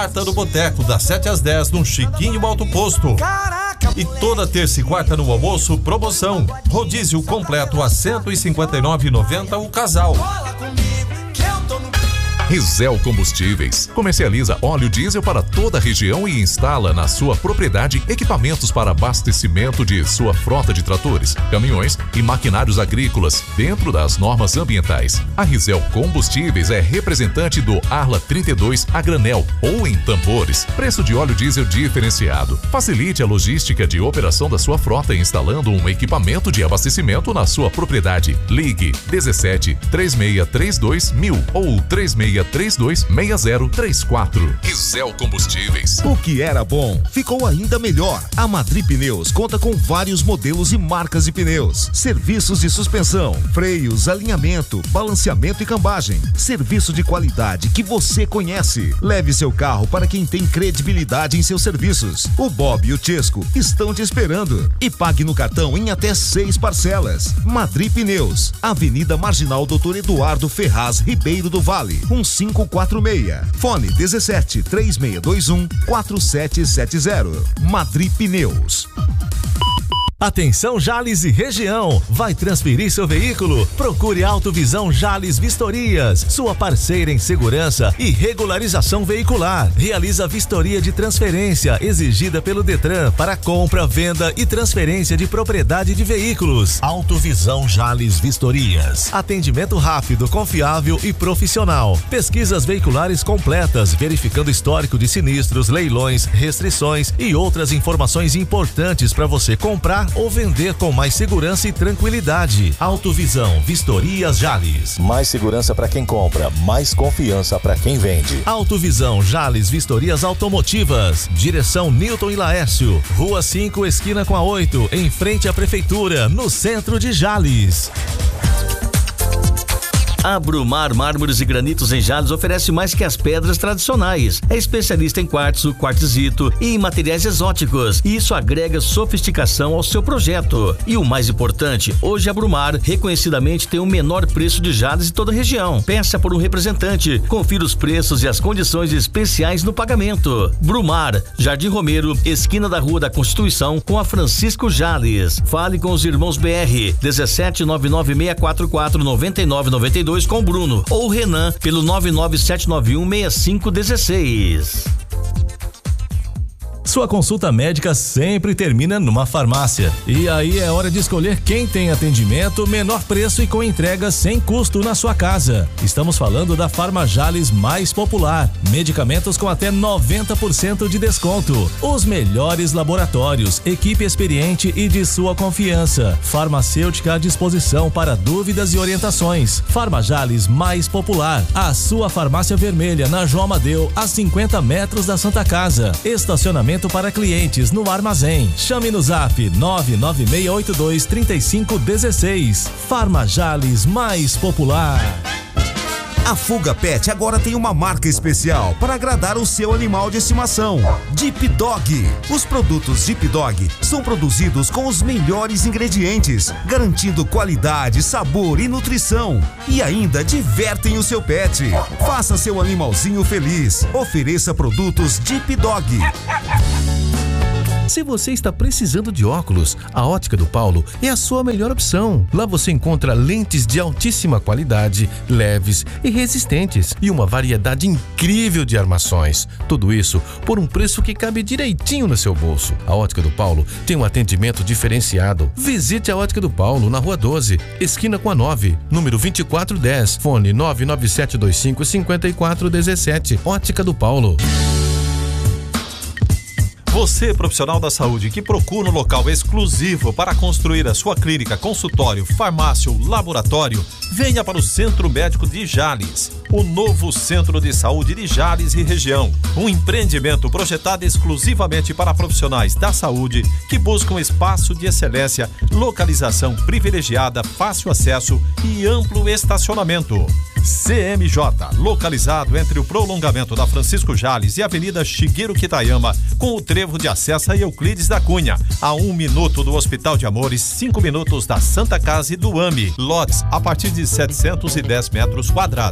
Quarta do Boteco, das 7 às 10, no Chiquinho Alto Posto. E toda terça e quarta no almoço, promoção. Rodízio completo a R$ 159,90 o casal. Rizel Combustíveis comercializa óleo diesel para toda a região e instala na sua propriedade equipamentos para abastecimento de sua frota de tratores, caminhões e maquinários agrícolas dentro das normas ambientais. A Rizel Combustíveis é representante do Arla 32 a granel ou em tambores. Preço de óleo diesel diferenciado. Facilite a logística de operação da sua frota instalando um equipamento de abastecimento na sua propriedade. Ligue 17 3632 1000 ou 3632-6034. Rizel Combustíveis. O que era bom ficou ainda melhor. A Madri Pneus conta com vários modelos e marcas de pneus, serviços de suspensão, freios, alinhamento, balanceamento e cambagem. Serviço de qualidade que você conhece. Leve seu carro para quem tem credibilidade em seus serviços. O Bob e o Chesco estão te esperando. E pague no cartão em até 6 parcelas. Madri Pneus, Avenida Marginal Dr. Eduardo Ferraz Ribeiro do Vale, 1546. Fone 17 3621 4770. Madri Pneus. Atenção Jales e região, vai transferir seu veículo? Procure Autovisão Jales Vistorias, sua parceira em segurança e regularização veicular. Realiza vistoria de transferência exigida pelo Detran para compra, venda e transferência de propriedade de veículos. Autovisão Jales Vistorias. Atendimento rápido, confiável e profissional. Pesquisas veiculares completas, verificando histórico de sinistros, leilões, restrições e outras informações importantes para você comprar ou vender com mais segurança e tranquilidade. Autovisão Vistorias Jales. Mais segurança para quem compra, mais confiança para quem vende. Autovisão Jales Vistorias Automotivas. Direção Newton e Laércio. Rua 5, esquina com a 8, em frente à Prefeitura, no centro de Jales. A Brumar Mármores e Granitos em Jales oferece mais que as pedras tradicionais. É especialista em quartzo, quartzito e em materiais exóticos. E isso agrega sofisticação ao seu projeto. E o mais importante, hoje a Brumar reconhecidamente tem o menor preço de Jales em toda a região. Peça por um representante. Confira os preços e as condições especiais no pagamento. Brumar, Jardim Romero, esquina da Rua da Constituição com a Francisco Jales. Fale com os irmãos BR 17 99644 9992 com o Bruno ou Renan pelo 997916516. Sua consulta médica sempre termina numa farmácia. E aí é hora de escolher quem tem atendimento, menor preço e com entrega sem custo na sua casa. Estamos falando da Farmajales mais popular. Medicamentos com até 90% de desconto. Os melhores laboratórios, equipe experiente e de sua confiança. Farmacêutica à disposição para dúvidas e orientações. Farmajales mais popular. A sua farmácia vermelha na João Amadeu, a 50 metros da Santa Casa. Estacionamento para clientes no armazém. Chame no zap 996823516. Farmajales mais popular. A Fuga Pet agora tem uma marca especial para agradar o seu animal de estimação. Deep Dog. Os produtos Deep Dog são produzidos com os melhores ingredientes, garantindo qualidade, sabor e nutrição. E ainda divertem o seu pet. Faça seu animalzinho feliz. Ofereça produtos Deep Dog. Se você está precisando de óculos, a Ótica do Paulo é a sua melhor opção. Lá você encontra lentes de altíssima qualidade, leves e resistentes e uma variedade incrível de armações. Tudo isso por um preço que cabe direitinho no seu bolso. A Ótica do Paulo tem um atendimento diferenciado. Visite a Ótica do Paulo na Rua 12, esquina com a 9, número 2410, fone 997255417. Ótica do Paulo. Você, profissional da saúde que procura um local exclusivo para construir a sua clínica, consultório, farmácia ou laboratório, venha para o Centro Médico de Jales, o novo Centro de Saúde de Jales e região. Um empreendimento projetado exclusivamente para profissionais da saúde que buscam espaço de excelência, localização privilegiada, fácil acesso e amplo estacionamento. CMJ, localizado entre o prolongamento da Francisco Jales e a Avenida Shigeru Kitayama, com o trevo de acesso a Euclides da Cunha, a 1 minuto do Hospital de Amores, 5 minutos da Santa Casa e do AMI. Lotes a partir de 710 metros quadrados.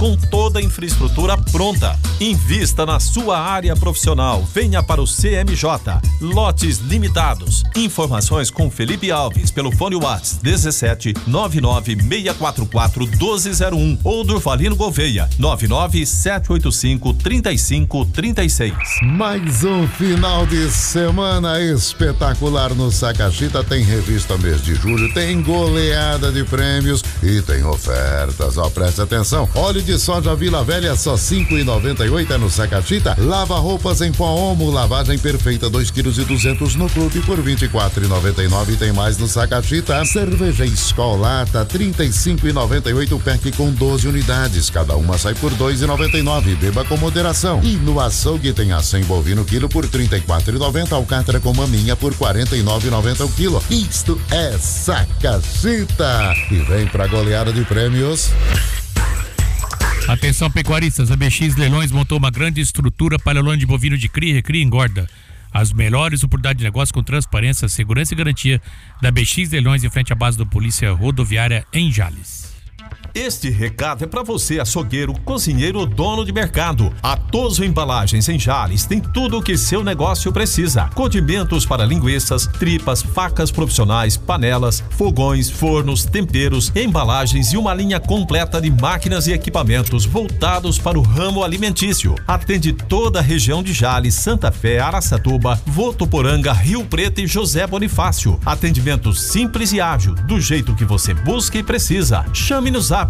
com toda a infraestrutura pronta. Invista na sua área profissional. Venha para o CMJ. Lotes limitados. Informações com Felipe Alves pelo fone WhatsApp 17 99 644 1201 ou Durvalino Gouveia 99 785 3536. Mais um final de semana espetacular no Sacachita. Tem revista mês de julho, tem goleada de prêmios e tem ofertas. Ó, preste atenção. Óleo de soja Vila Velha só R$5,98 no Sacachita. Lava roupas em pó Omo, lavagem perfeita 2,2 kg no clube por R$24,99. Tem mais no Sacachita. Cerveja Escolata R$35,98 pack com 12 unidades. Cada uma sai por R$2,99. Beba com moderação. E no açougue tem a 100 bovino quilo por R$34,90. Alcatra com maminha por R$49,90 o quilo. Isto é Sacachita. E vem pra goleada de prêmios. Atenção pecuaristas, a BX Leilões montou uma grande estrutura para leilão de bovino de cria, recria e engorda. As melhores oportunidades de negócio com transparência, segurança e garantia da BX Leilões em frente à base da Polícia Rodoviária em Jales. Este recado é para você, açougueiro, cozinheiro ou dono de mercado. A Toso Embalagens em Jales tem tudo o que seu negócio precisa. Condimentos para linguiças, tripas, facas profissionais, panelas, fogões, fornos, temperos, embalagens e uma linha completa de máquinas e equipamentos voltados para o ramo alimentício. Atende toda a região de Jales, Santa Fé, Araçatuba, Votuporanga, Rio Preto e José Bonifácio. Atendimento simples e ágil, do jeito que você busca e precisa. Chame no Zap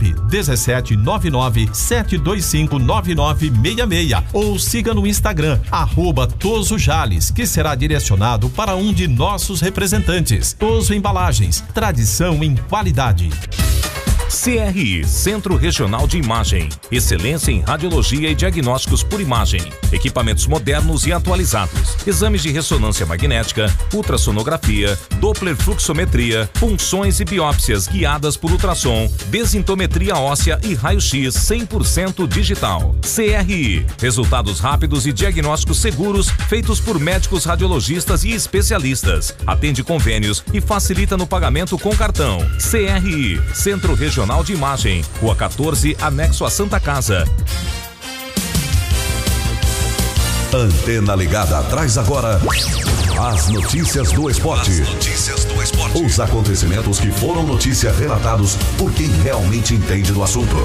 1799-725-9966 ou siga no Instagram @TosoJales, que será direcionado para um de nossos representantes. Toso Embalagens, tradição em qualidade. CRI, Centro Regional de Imagem. Excelência em radiologia e diagnósticos por imagem. Equipamentos modernos e atualizados. Exames de ressonância magnética, ultrassonografia, Doppler fluxometria, punções e biópsias guiadas por ultrassom, desintometria óssea e raio-x 100% digital. CRI, resultados rápidos e diagnósticos seguros feitos por médicos radiologistas e especialistas. Atende convênios e facilita no pagamento com cartão. CRI, Centro Regional de Imagem, Rua 14, anexo a Santa Casa. Antena Ligada traz agora as notícias do esporte. Os acontecimentos que foram notícia relatados por quem realmente entende do assunto.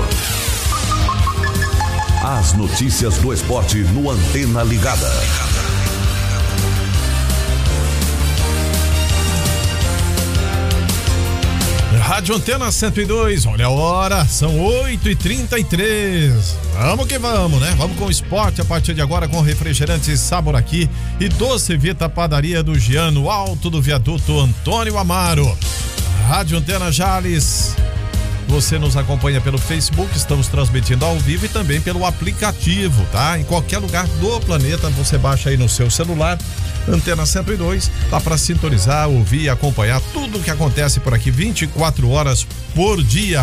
As notícias do esporte no Antena Ligada. Rádio Antena 102, olha a hora, são 8h33. Vamos que vamos, né? Vamos com o esporte a partir de agora com refrigerante Sabor Aqui e Doce Vita Padaria do Giano, alto do viaduto Antônio Amaro. Rádio Antena Jales. Você nos acompanha pelo Facebook, estamos transmitindo ao vivo e também pelo aplicativo, tá? Em qualquer lugar do planeta, você baixa aí no seu celular, Antena 102, dá para sintonizar, ouvir e acompanhar tudo o que acontece por aqui 24 horas por dia.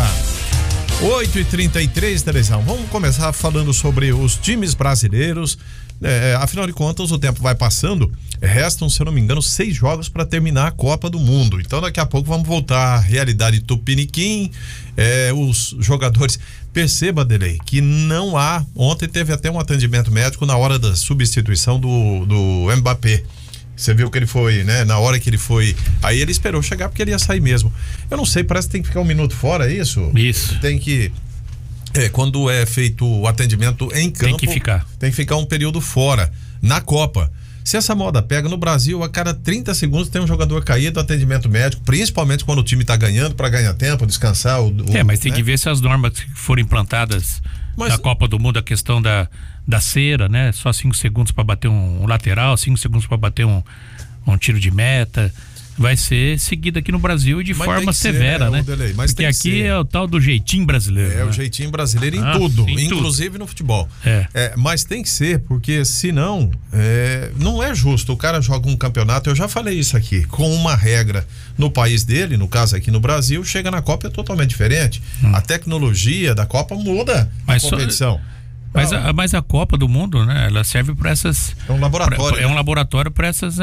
8h33, Terezão, vamos começar falando sobre os times brasileiros. Afinal de contas, o tempo vai passando, restam, se eu não me engano, 6 jogos para terminar a Copa do Mundo. Então daqui a pouco vamos voltar à realidade tupiniquim, os jogadores. Perceba, Delei, que não há. Ontem teve até um atendimento médico na hora da substituição do Mbappé. Você viu que ele foi, né? Na hora que ele foi, aí ele esperou chegar porque ele ia sair mesmo. Eu não sei, parece que tem que ficar 1 minuto fora, é isso? Isso. Tem que... quando é feito o atendimento em campo, tem que ficar um período fora, na Copa. Se essa moda pega no Brasil, a cada 30 segundos tem um jogador caído, atendimento médico, principalmente quando o time tá ganhando, para ganhar tempo, descansar. Mas tem que ver se as normas que foram implantadas na Copa do Mundo, a questão da cera, né? Só 5 segundos para bater um lateral, 5 segundos para bater um tiro de meta. Vai ser seguido aqui no Brasil de forma severa, né? Mas porque aqui é o tal do jeitinho brasileiro. É, né? O jeitinho brasileiro em tudo, inclusive no futebol. Mas tem que ser, porque senão não é justo. O cara joga um campeonato, eu já falei isso aqui, com uma regra no país dele, no caso aqui no Brasil, chega na Copa é totalmente diferente. A tecnologia da Copa muda a competição. Mas a Copa do Mundo, né? Ela serve para essas... É um laboratório. É um laboratório para essas...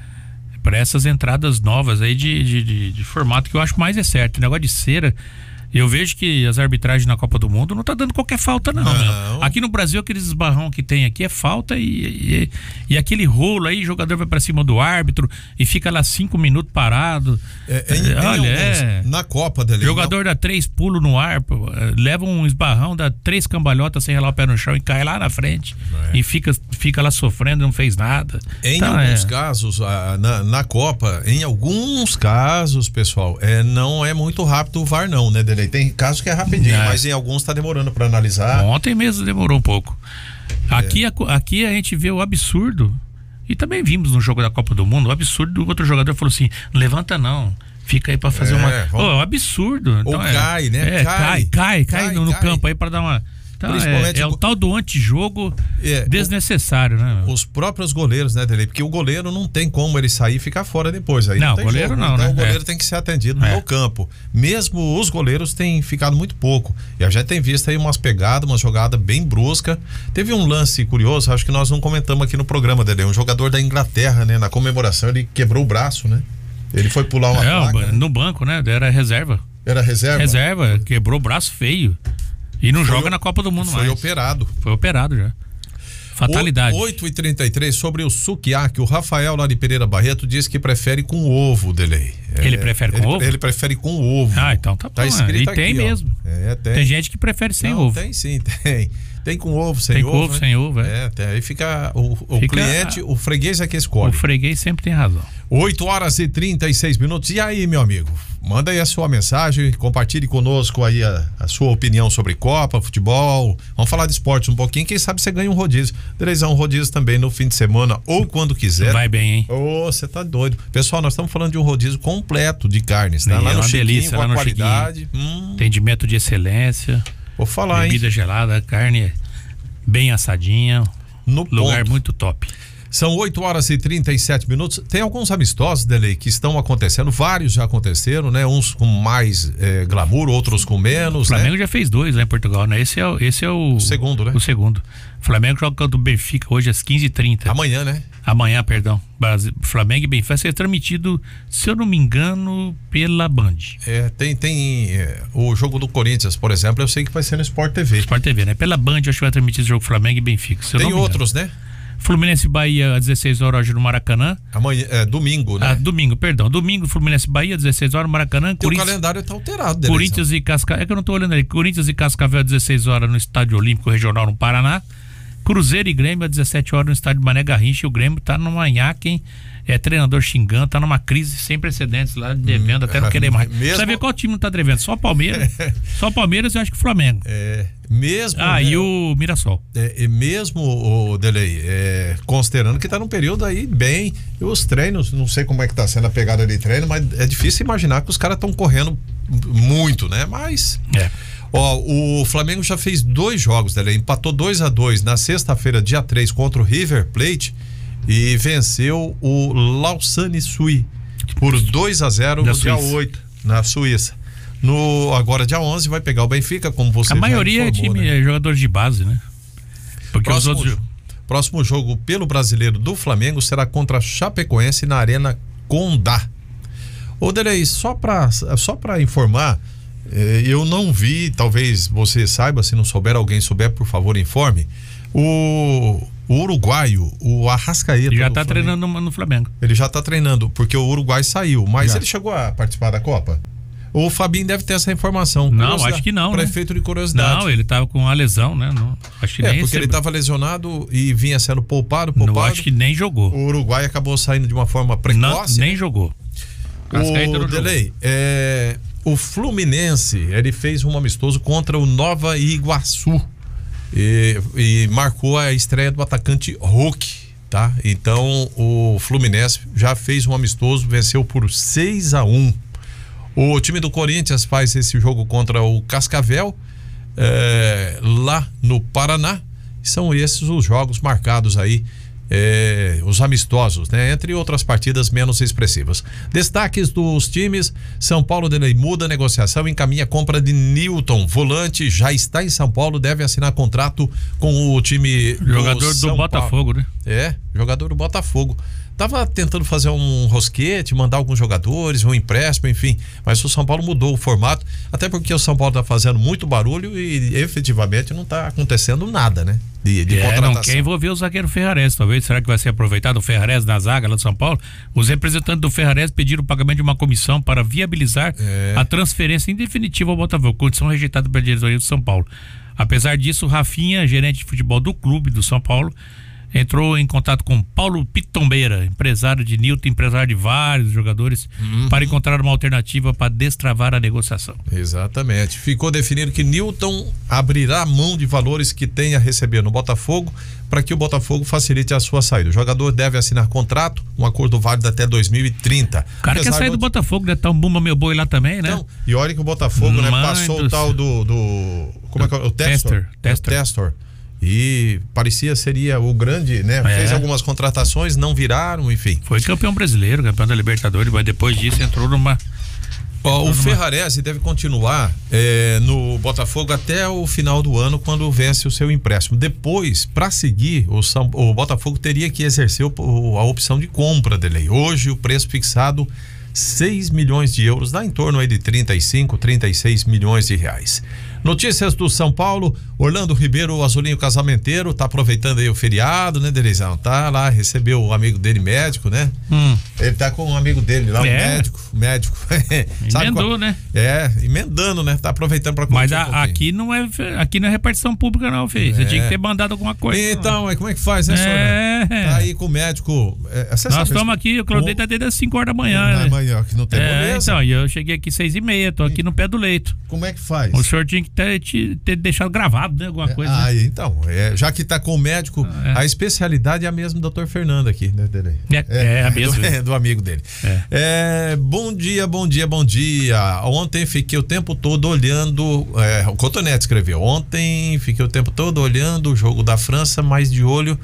para essas entradas novas aí de formato que eu acho mais certo. O negócio de cera, Eu vejo que as arbitragens na Copa do Mundo não tá dando qualquer falta, não. Meu. Aqui no Brasil, aqueles esbarrão que tem aqui é falta e aquele rolo aí, o jogador vai pra cima do árbitro e fica lá 5 minutos parado. Na Copa dele. Jogador dá 3 pulos no ar, leva um esbarrão, dá 3 cambalhotas sem relar o pé no chão e cai lá na frente. E fica lá sofrendo, não fez nada. Em alguns casos, na Copa, em alguns casos, pessoal, não é muito rápido o VAR, não, né, Delei? Tem casos que é rapidinho, mas em alguns tá demorando para analisar. Ontem mesmo demorou um pouco. Aqui a gente vê o absurdo, e também vimos no jogo da Copa do Mundo, o absurdo do outro jogador falou assim: levanta não, fica aí para fazer um absurdo. Ou então, cai, né? Cai no campo aí para dar uma... Então, é o tal do antijogo desnecessário, né? Os próprios goleiros, né, Dele? Porque o goleiro não tem como ele sair e ficar fora depois. Aí não o goleiro jogo, não, então né? O goleiro tem que ser atendido no campo. Mesmo os goleiros têm ficado muito pouco. E a gente tem visto aí umas pegadas, uma jogada bem brusca. Teve um lance curioso, acho que nós não comentamos aqui no programa, Dele. Um jogador da Inglaterra, né? Na comemoração, ele quebrou o braço, né? Ele foi pular uma placa, no banco, né? Era reserva. Era reserva? Reserva, quebrou o braço feio. E não joga na Copa do Mundo mais. Foi operado já. Fatalidade. 8h33 sobre o Sukiyaki. O Rafael lá de Pereira Barreto diz que prefere com ovo, Delei. Ele prefere com ovo? Ele prefere com ovo. Então tá bom. Tá escrito e aqui, tem mesmo. Tem gente que prefere sem ovo. Tem sim, tem. Tem com ovo, sem ovo. Tem com ovo, sem ovo, aí fica o cliente, o freguês é que escolhe. O freguês sempre tem razão. 8h36. E aí, meu amigo? Manda aí a sua mensagem, compartilhe conosco aí a sua opinião sobre Copa, futebol. Vamos falar de esporte um pouquinho, quem sabe você ganha um rodízio. Delezão, um rodízio também no fim de semana ou quando quiser. Vai bem, hein? Você tá doido. Pessoal, nós estamos falando de um rodízio completo de carnes, tá? Lá no Chiquinho, com a qualidade. Atendimento de excelência. Vou falar, bebida gelada, carne bem assadinha. No lugar ponto. muito top. São 8h37. Tem alguns amistosos, Delei, que estão acontecendo. Vários já aconteceram, né? Uns com mais glamour, outros com menos. O Flamengo já fez 2 lá em Portugal, né? Esse é o segundo, né? O segundo. O Flamengo joga contra o Benfica hoje às 15h30. Amanhã, né? Amanhã, perdão. Flamengo e Benfica vai ser transmitido, se eu não me engano, pela Band. Tem o jogo do Corinthians, por exemplo, eu sei que vai ser no Sport TV. Sport TV, né? Pela Band, acho que vai transmitir o jogo Flamengo e Benfica. Tem outros, né? Fluminense e Bahia às 16 horas hoje no Maracanã. Amanhã, domingo, né? Domingo, Fluminense e Bahia às 16 horas no Maracanã. O calendário tá alterado, Corinthians e Cascavel. É que eu não tô olhando ali. Corinthians e Cascavel às 16 horas no Estádio Olímpico Regional no Paraná. Cruzeiro e Grêmio às 17 horas no Estádio Mané Garrincha. E o Grêmio tá numa nhaque, treinador xingando, tá numa crise sem precedentes lá, devendo até não querer mais. Você vê qual time não tá devendo? Só o Palmeiras. Só o Palmeiras e eu acho que o Flamengo. Mesmo. E o Mirassol. Mesmo o Delei, considerando que tá num período aí bem. Os treinos, não sei como é que tá sendo a pegada de treino, mas é difícil imaginar que os caras estão correndo muito, né? Mas. O Flamengo já fez 2 jogos, Delei, empatou 2-2 na sexta-feira, dia 3, contra o River Plate e venceu o Lausanne Sui por 2-0 no dia 8, na Suíça. Agora, dia 11, vai pegar o Benfica, como você A maioria informou, é jogadores de base, né? Porque próximo jogo pelo brasileiro do Flamengo será contra a Chapecoense na Arena Condá. Ô, Delei, só pra informar, eu não vi, talvez você saiba, se não souber, alguém souber, por favor, informe. O uruguaio, o Arrascaeta. Ele já tá treinando no Flamengo. Ele já tá treinando, porque o Uruguai saiu, mas ele chegou a participar da Copa? O Fabinho deve ter essa informação. Não, acho que não. Prefeito de curiosidade. Não, ele tava com uma lesão, né? Não, acho que nem porque ele tava lesionado e vinha sendo poupado. Não, acho que nem jogou. O Uruguai acabou saindo de uma forma precoce. Nem jogou. O Delei, o Fluminense, ele fez um amistoso contra o Nova Iguaçu e marcou a estreia do atacante Hulk, tá? Então o Fluminense já fez um amistoso, venceu por 6-1. O time do Corinthians faz esse jogo contra o Cascavel, lá no Paraná. São esses os jogos marcados aí, os amistosos, né? Entre outras partidas menos expressivas. Destaques dos times: São Paulo muda a negociação, encaminha a compra de Newton, volante, já está em São Paulo, deve assinar contrato com o time jogador do Botafogo, né? Jogador do Botafogo. Tava tentando fazer um rosquete, mandar alguns jogadores, um empréstimo, enfim. Mas o São Paulo mudou o formato, até porque o São Paulo tá fazendo muito barulho e efetivamente não tá acontecendo nada, né? De contratação. Não quer envolver o zagueiro Ferrares, talvez. Será que vai ser aproveitado o Ferrares na zaga lá do São Paulo? Os representantes do Ferrares pediram o pagamento de uma comissão para viabilizar a transferência em definitiva ao Botafogo, condição rejeitada pela diretoria do São Paulo. Apesar disso, o Rafinha, gerente de futebol do clube do São Paulo, entrou em contato com Paulo Pitombeira, empresário de Nilton, empresário de vários jogadores, para encontrar uma alternativa para destravar a negociação. Exatamente. Ficou definido que Nilton abrirá mão de valores que tem a receber no Botafogo para que o Botafogo facilite a sua saída. O jogador deve assinar contrato, um acordo válido até 2030. O cara quer sair do Botafogo, né? Tá um bumba meu boi lá também, né? Então, e olha que o Botafogo, né, passou o tal do como é que é? O Testor. E parecia seria o grande, né? Fez algumas contratações, não viraram, enfim. Foi campeão brasileiro, campeão da Libertadores, mas depois disso entrou numa... O Ferrarese deve continuar no Botafogo até o final do ano, quando vence o seu empréstimo. Depois, para seguir, o Botafogo teria que exercer a opção de compra dele. Hoje, o preço fixado 6 milhões de euros, dá em torno aí de 35, 36 milhões de reais. Notícias do São Paulo, Orlando Ribeiro, o azulinho casamenteiro, tá aproveitando aí o feriado, né, Delezão? Tá lá, recebeu o amigo dele médico, né? Ele tá com um amigo dele lá, o médico. Emendou, né? Emendando, né? Tá aproveitando pra curtir. Mas aqui não é repartição pública não, filho. Você tinha que ter mandado alguma coisa. Então, como é que faz, né, senhor? Tá aí com o médico. Nós estamos aqui, o Claudete tá desde as 5 horas da manhã, né? Amanhã, que não tem beleza. Então, e eu cheguei aqui 6h30, tô aqui no pé do leito. Como é que faz? O senhor tinha que ter deixado gravado, né? Alguma coisa. Né? Então, já que tá com o médico, a especialidade é a mesma do Dr. Fernando aqui, né, dele? A mesma. Do amigo dele. Bom dia. Ontem fiquei o tempo todo olhando, o Cotonete escreveu, ontem fiquei o tempo todo olhando o jogo da França, mas de olho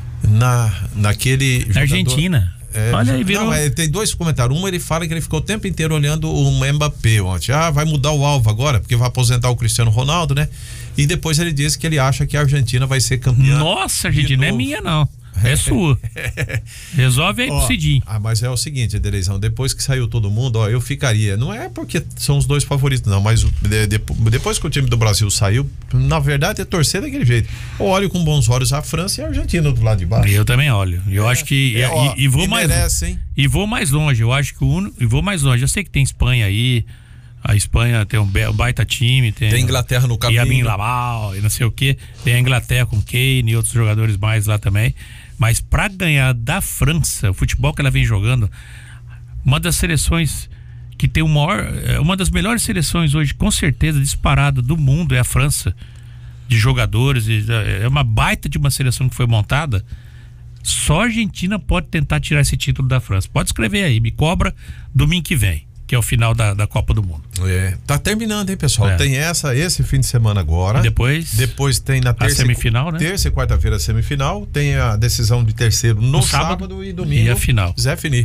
naquele jogador. Argentina. Olha aí, virou. Tem dois comentários. Um, ele fala que ele ficou o tempo inteiro olhando o Mbappé ontem. Vai mudar o alvo agora, porque vai aposentar o Cristiano Ronaldo, né? E depois ele disse que ele acha que a Argentina vai ser campeã. Nossa, a Argentina não é minha, não. É sua. Resolve aí pro Cidinho. Mas é o seguinte, Adelezão, depois que saiu todo mundo, eu ficaria. Não é porque são os dois favoritos, não, mas depois que o time do Brasil saiu, na verdade é torcer daquele jeito. Eu olho com bons olhos a França e a Argentina do lado de baixo. Eu também olho. Eu acho que. E vou mais. Merece, hein? E vou mais longe. Eu acho que e vou mais longe. Eu sei que tem Espanha aí. A Espanha tem um baita time. Tem Inglaterra no caminho. E a Min Lamal e não sei o que. Tem a Inglaterra com Kane e outros jogadores mais lá também. Mas para ganhar da França, o futebol que ela vem jogando, uma das seleções que tem uma das melhores seleções hoje, com certeza, disparada do mundo, é a França, de jogadores. É uma baita de uma seleção que foi montada. Só a Argentina pode tentar tirar esse título da França. Pode escrever aí, me cobra domingo que vem, que é o final da Copa do Mundo. Tá terminando, hein, pessoal? Tem esse fim de semana agora. Depois tem na terça, a semifinal, né? Terça e quarta-feira a semifinal. Tem a decisão de terceiro no sábado e domingo. E a final. Zé Fini.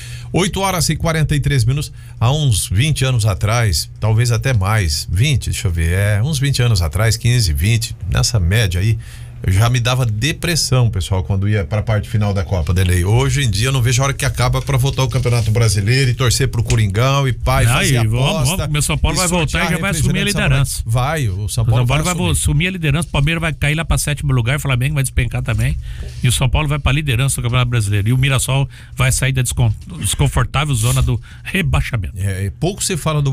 8h43. Há uns 20 anos atrás, talvez até mais, 20, deixa eu ver, uns 20 anos atrás, 15, 20, nessa média aí, eu já me dava depressão, pessoal, quando ia para a parte final da Copa dele. Hoje em dia eu não vejo a hora que acaba para voltar o Campeonato Brasileiro e torcer pro Coringão e fazer aposta. Meu São Paulo vai voltar e já vai assumir a liderança. O São Paulo vai assumir a liderança, o Palmeiras vai cair lá para 7º lugar, o Flamengo vai despencar também e o São Paulo vai para a liderança do Campeonato Brasileiro e o Mirassol vai sair da desconfortável zona do rebaixamento. Pouco se fala do